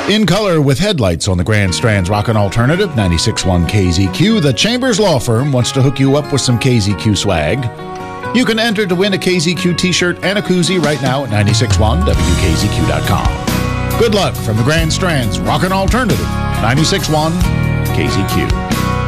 In color with headlights on the Grand Strand's Rockin' Alternative, 96.1 KZQ, the Chambers Law Firm wants to hook you up with some KZQ swag. You can enter to win a KZQ t-shirt and a koozie right now at 961WKZQ.com. Good luck from the Grand Strand's Rockin' Alternative, 96.1 KZQ.